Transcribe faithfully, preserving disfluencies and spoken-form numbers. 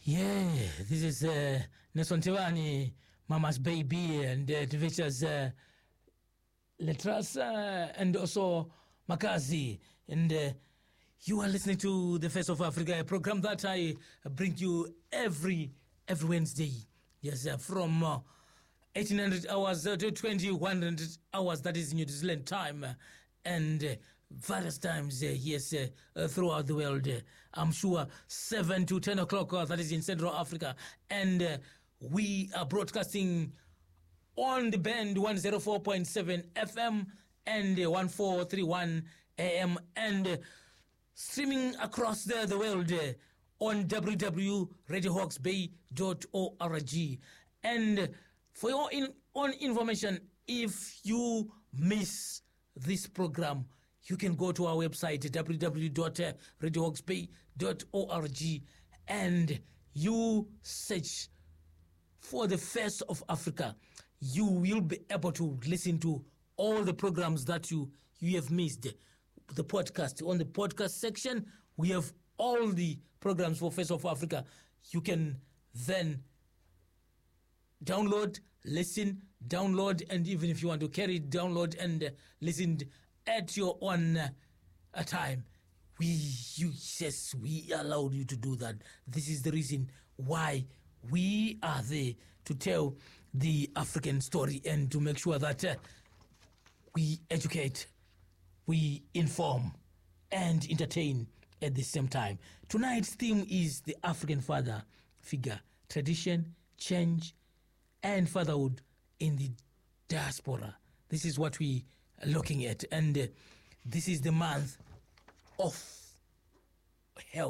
Yeah, this is uh, Nelson Tewani, Mama's Baby, and uh, it features uh, Letras uh, and also Makazi. And uh, you are listening to The Face of Africa, a program that I bring you every every Wednesday. Yes, uh, from uh, eighteen hundred hours uh, to twenty-one hundred hours, that is New Zealand time. Uh, and uh, various times, uh, yes, uh, uh, throughout the world. Uh, I'm sure seven to ten o'clock, uh, that is in Central Africa. And uh, we are broadcasting on the band one oh four point seven F M and uh, fourteen thirty-one A M and uh, streaming across the, the world uh, on w w w dot radio hawks bay dot org. And uh, for your in, own information, if you miss this program, you can go to our website w w w dot radio hawks bay dot org and you search for The Face of Africa. You will be able to listen to all the programs that you, you have missed. The podcast. On the podcast section, we have all the programs for Face of Africa. You can then download, listen, download, and even if you want to carry it, download and uh, listen at your own uh, time. We, you, yes, we allowed you to do that. This is the reason why we are there to tell the African story and to make sure that uh, we educate, we inform, and entertain at the same time. Tonight's theme is the African father figure, tradition, change, and fatherhood in the diaspora. This is what we are looking at, and uh, this is the month of health.